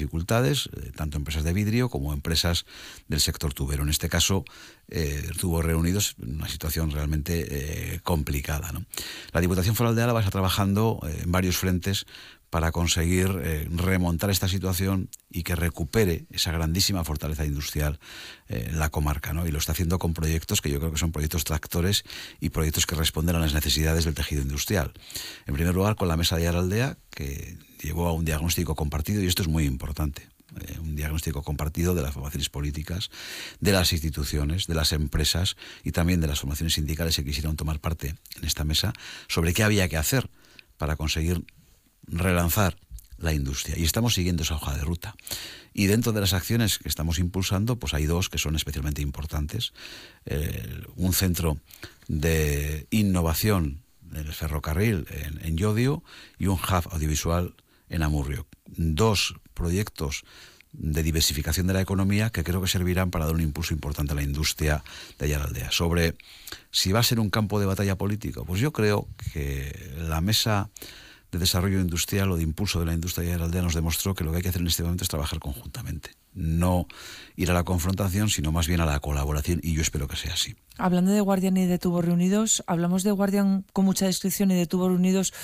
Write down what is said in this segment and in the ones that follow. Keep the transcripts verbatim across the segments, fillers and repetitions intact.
dificultades, eh, tanto empresas de vidrio como empresas del sector tubero. En este caso, eh, Tubos Reunidos en una situación realmente eh, complicada, ¿no? La Diputación Foral de Álava está trabajando eh, en varios frentes para conseguir eh, remontar esta situación y que recupere esa grandísima fortaleza industrial eh, en la comarca, ¿no? Y lo está haciendo con proyectos que yo creo que son proyectos tractores y proyectos que responden a las necesidades del tejido industrial. En primer lugar, con la Mesa de Araldea, que llevó a un diagnóstico compartido, y esto es muy importante, eh, un diagnóstico compartido de las formaciones políticas, de las instituciones, de las empresas y también de las formaciones sindicales que quisieron tomar parte en esta mesa, sobre qué había que hacer para conseguir relanzar la industria, y estamos siguiendo esa hoja de ruta. Y dentro de las acciones que estamos impulsando, pues hay dos que son especialmente importantes. Eh, un centro de innovación en el ferrocarril en, en Llodio y un hub audiovisual en Amurrio. Dos proyectos de diversificación de la economía que creo que servirán para dar un impulso importante a la industria de Aiaraldea. Sobre si va a ser un campo de batalla político, pues yo creo que la mesa de desarrollo industrial o de impulso de la industria de Aiaraldea nos demostró que lo que hay que hacer en este momento es trabajar conjuntamente, no ir a la confrontación, sino más bien a la colaboración, y yo espero que sea así. Hablando de Guardian y de Tubos Reunidos, hablamos de Guardian con mucha descripción y de Tubos Reunidos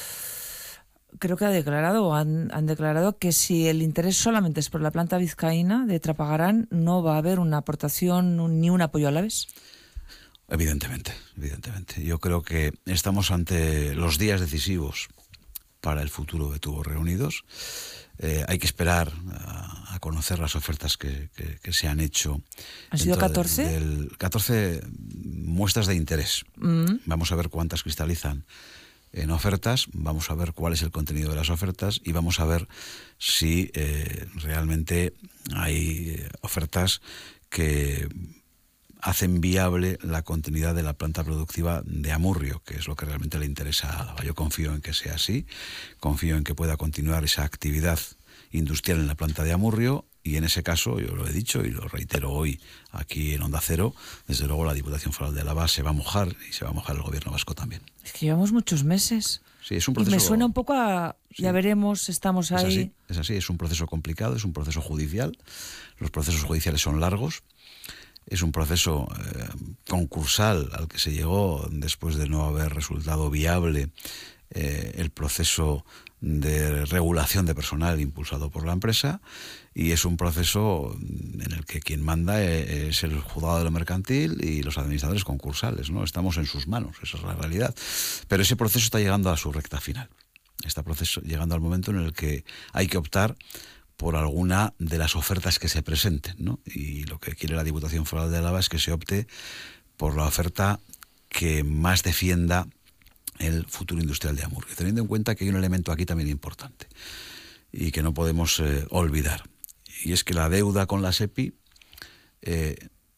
creo que ha declarado, han, han declarado que si el interés solamente es por la planta vizcaína de Trapagarán, no va a haber una aportación ni un apoyo a Alavés. Evidentemente, evidentemente. Yo creo que estamos ante los días decisivos para el futuro de Tubos Reunidos. Eh, hay que esperar a, a conocer las ofertas que, que, que se han hecho. ¿Han sido catorce? Del, del catorce muestras de interés. Mm. Vamos a ver cuántas cristalizan en ofertas, vamos a ver cuál es el contenido de las ofertas y vamos a ver si eh, realmente hay ofertas que hacen viable la continuidad de la planta productiva de Amurrio, que es lo que realmente le interesa a Álava. Yo confío en que sea así, confío en que pueda continuar esa actividad industrial en la planta de Amurrio, y en ese caso, yo lo he dicho y lo reitero hoy aquí en Onda Cero, desde luego la Diputación Foral de Álava se va a mojar, y se va a mojar el Gobierno vasco también. Es que llevamos muchos meses. Sí, es un proceso, y me suena un poco a, sí, ya veremos, estamos ahí. Es así, es así, es un proceso complicado, es un proceso judicial, los procesos judiciales son largos. Es un proceso eh, concursal al que se llegó después de no haber resultado viable eh, el proceso de regulación de personal impulsado por la empresa, y es un proceso en el que quien manda es el juzgado de lo mercantil y los administradores concursales, ¿no? Estamos en sus manos, esa es la realidad. Pero ese proceso está llegando a su recta final. Está proceso llegando al momento en el que hay que optar por alguna de las ofertas que se presenten, ¿no? Y lo que quiere la Diputación Foral de Álava es que se opte por la oferta que más defienda el futuro industrial de Amurrio, teniendo en cuenta que hay un elemento aquí también importante y que no podemos eh, olvidar, y es que la deuda con la SEPI eh,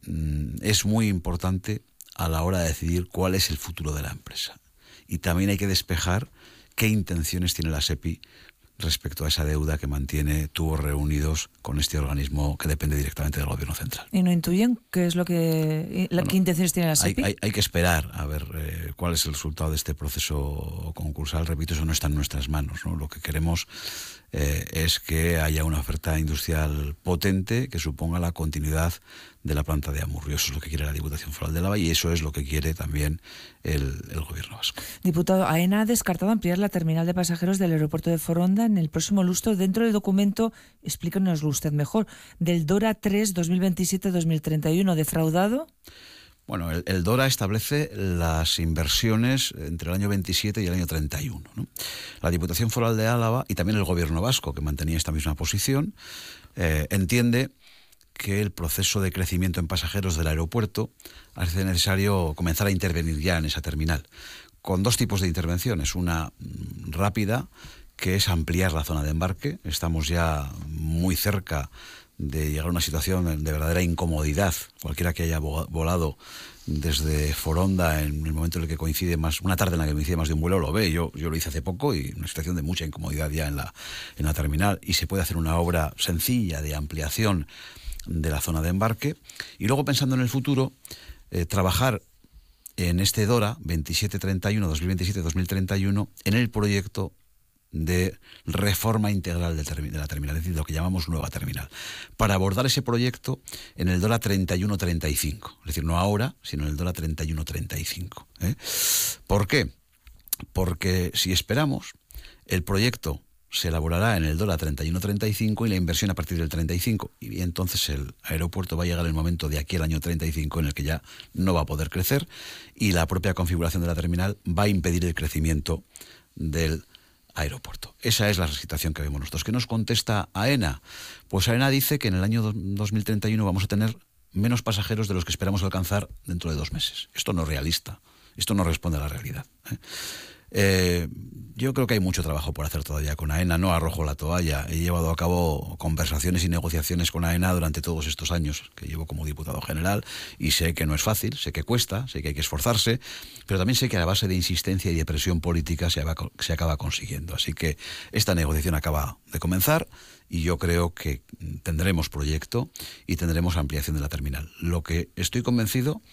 es muy importante a la hora de decidir cuál es el futuro de la empresa, y también hay que despejar qué intenciones tiene la SEPI respecto a esa deuda que mantiene Tubos Reunidos con este organismo que depende directamente del Gobierno central. ¿Y no intuyen qué es lo que la, bueno, qué intenciones tiene la SEPI? Hay, hay, hay que esperar a ver eh, cuál es el resultado de este proceso concursal. Repito, eso no está en nuestras manos, ¿no? Lo que queremos eh, es que haya una oferta industrial potente que suponga la continuidad de la planta de Amurrio. Eso es lo que quiere la Diputación Foral de Álava, y eso es lo que quiere también el, el Gobierno vasco. Diputado, AENA ha descartado ampliar la terminal de pasajeros del aeropuerto de Foronda en el próximo lustro. Dentro del documento, explíquenoslo usted mejor, del DORA tres dos mil veintisiete dos mil treinta y uno, ¿defraudado? Bueno, el, el DORA establece las inversiones entre el año veintisiete y el año treinta y uno, ¿no? La Diputación Foral de Álava y también el Gobierno vasco, que mantenía esta misma posición, eh, entiende que el proceso de crecimiento en pasajeros del aeropuerto hace necesario comenzar a intervenir ya en esa terminal, con dos tipos de intervenciones. Una rápida, que es ampliar la zona de embarque. Estamos ya muy cerca de llegar a una situación de verdadera incomodidad. Cualquiera que haya volado desde Foronda en el momento en el que coincide más, una tarde en la que coincide más de un vuelo, lo ve. Yo, yo lo hice hace poco, y una situación de mucha incomodidad ya en la, en la terminal, y se puede hacer una obra sencilla de ampliación de la zona de embarque. Y luego, pensando en el futuro, eh, trabajar en este DORA veintisiete treinta y uno, dos mil veintisiete dos mil treinta y uno en el proyecto de reforma integral de, de la terminal, es decir, lo que llamamos nueva terminal, para abordar ese proyecto en el dólar treinta y uno treinta y cinco, es decir, no ahora, sino en el dólar treinta y uno treinta y cinco. ¿eh? ¿Por qué? Porque si esperamos, el proyecto se elaborará en el dólar treinta y uno treinta y cinco y la inversión a partir del treinta y cinco. Y entonces el aeropuerto va a llegar el momento de aquí al año treinta y cinco en el que ya no va a poder crecer y la propia configuración de la terminal va a impedir el crecimiento del aeropuerto. Esa es la situación que vemos nosotros. ¿Qué nos contesta AENA? Pues AENA dice que en el año dos mil treinta y uno vamos a tener menos pasajeros de los que esperamos alcanzar dentro de dos meses. Esto no es realista. Esto no responde a la realidad. ¿eh? Eh, yo creo que hay mucho trabajo por hacer todavía con AENA. No arrojo la toalla. He llevado a cabo conversaciones y negociaciones con AENA durante todos estos años que llevo como diputado general y sé que no es fácil, sé que cuesta, sé que hay que esforzarse, pero también sé que a base de insistencia y de presión política se, va, se acaba consiguiendo. Así que esta negociación acaba de comenzar y yo creo que tendremos proyecto y tendremos ampliación de la terminal. Lo que estoy convencido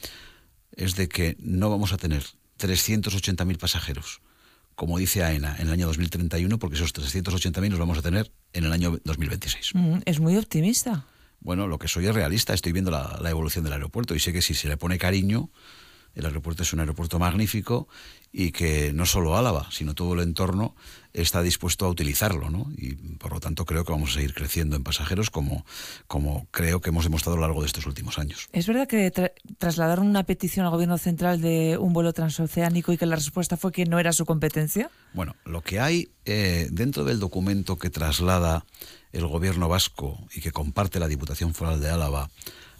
es de que no vamos a tener trescientos ochenta mil pasajeros, como dice AENA, en el año dos mil treinta y uno, porque esos trescientos ochenta mil los vamos a tener en el año dos mil veintiséis. Mm, es muy optimista. Bueno, lo que soy es realista, estoy viendo la, la evolución del aeropuerto y sé que si se le pone cariño, el aeropuerto es un aeropuerto magnífico y que no solo Álava, sino todo el entorno está dispuesto a utilizarlo, ¿no? Y por lo tanto creo que vamos a seguir creciendo en pasajeros como, como creo que hemos demostrado a lo largo de estos últimos años. ¿Es verdad que tra- trasladaron una petición al gobierno central de un vuelo transoceánico y que la respuesta fue que no era su competencia? Bueno, lo que hay eh, dentro del documento que traslada el gobierno vasco y que comparte la Diputación Foral de Álava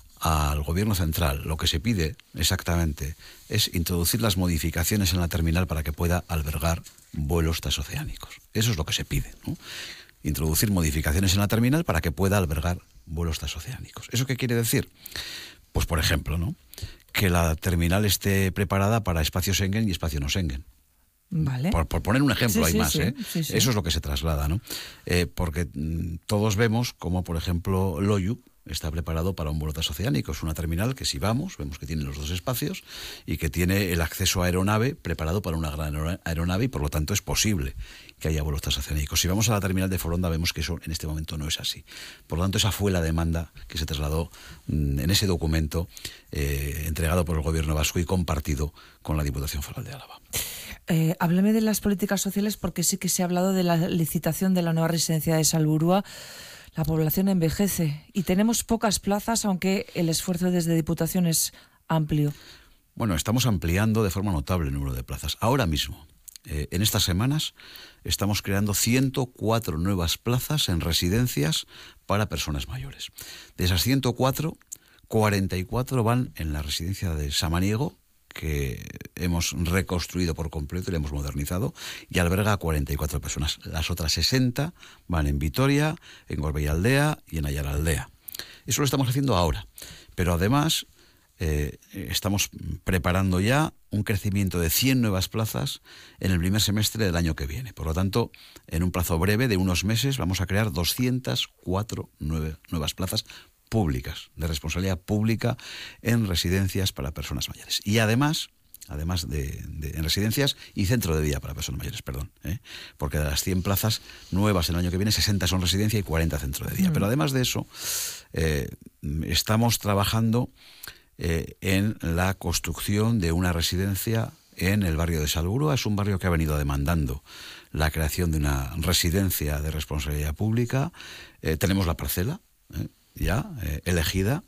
al gobierno central, lo que se pide exactamente es introducir las modificaciones en la terminal para que pueda albergar vuelos transoceánicos. Eso es lo que se pide, ¿no? Introducir modificaciones en la terminal para que pueda albergar vuelos transoceánicos. ¿Eso qué quiere decir? Pues, por ejemplo, ¿no? que la terminal esté preparada para espacio Schengen y espacio no Schengen. Vale. Por, por poner un ejemplo, Sí, hay sí, más, sí, ¿eh? sí, sí. Eso es lo que se traslada, ¿no? Eh, porque mm, todos vemos como, por ejemplo, Loiu está preparado para un vuelo transoceánico. Es una terminal que si vamos, vemos que tiene los dos espacios y que tiene el acceso a aeronave preparado para una gran aeronave y por lo tanto es posible que haya vuelos transoceánicos. Si vamos a la terminal de Foronda vemos que eso en este momento no es así. Por lo tanto, esa fue la demanda que se trasladó mm, en ese documento eh, entregado por el gobierno vasco y compartido con la Diputación Foral de Álava. Eh, háblame de las políticas sociales porque sí que se ha hablado de la licitación de la nueva residencia de Salburua. La población envejece y tenemos pocas plazas, aunque el esfuerzo desde Diputación es amplio. Bueno, estamos ampliando de forma notable el número de plazas. Ahora mismo, eh, en estas semanas, estamos creando ciento cuatro nuevas plazas en residencias para personas mayores. De esas ciento cuatro, cuarenta y cuatro van en la residencia de Samaniego, que hemos reconstruido por completo y le hemos modernizado, y alberga a cuarenta y cuatro personas. Las otras sesenta van en Vitoria, en Gorbeialdea y en Ayaraldea. Eso lo estamos haciendo ahora. Pero además eh, estamos preparando ya un crecimiento de cien nuevas plazas en el primer semestre del año que viene. Por lo tanto, en un plazo breve de unos meses vamos a crear doscientas cuatro nueve, nuevas plazas públicas, de responsabilidad pública en residencias para personas mayores. Y además, además de, de en residencias y centro de día para personas mayores, perdón, ¿eh? porque de las cien plazas nuevas en el año que viene, sesenta son residencia y cuarenta centro de día. Mm. Pero además de eso, eh, estamos trabajando eh, en la construcción de una residencia en el barrio de Salburua. Es un barrio que ha venido demandando la creación de una residencia de responsabilidad pública. Eh, tenemos la parcela, ¿eh? ya eh, elegida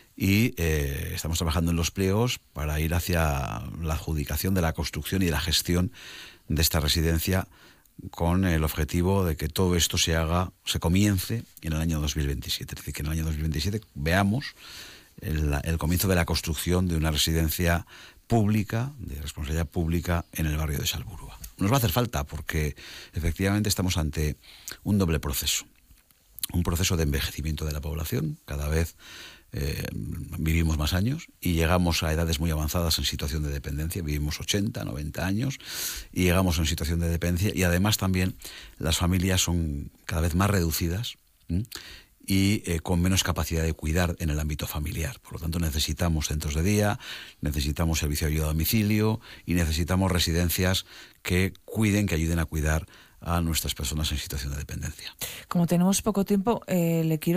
y eh, estamos trabajando en los pliegos para ir hacia la adjudicación de la construcción y de la gestión de esta residencia con el objetivo de que todo esto se haga, se comience en el año dos mil veintisiete. Es decir, que en el año dos mil veintisiete veamos el, el comienzo de la construcción de una residencia pública, de responsabilidad pública en el barrio de Salburua. Nos va a hacer falta porque efectivamente estamos ante un doble proceso. Un proceso de envejecimiento de la población, cada vez eh, vivimos más años y llegamos a edades muy avanzadas en situación de dependencia, vivimos ochenta, noventa años y llegamos en situación de dependencia y además también las familias son cada vez más reducidas ¿sí? y eh, con menos capacidad de cuidar en el ámbito familiar. Por lo tanto, necesitamos centros de día, necesitamos servicio de ayuda a domicilio y necesitamos residencias que cuiden, que ayuden a cuidar a nuestras personas en situación de dependencia. Como tenemos poco tiempo, eh, le quiero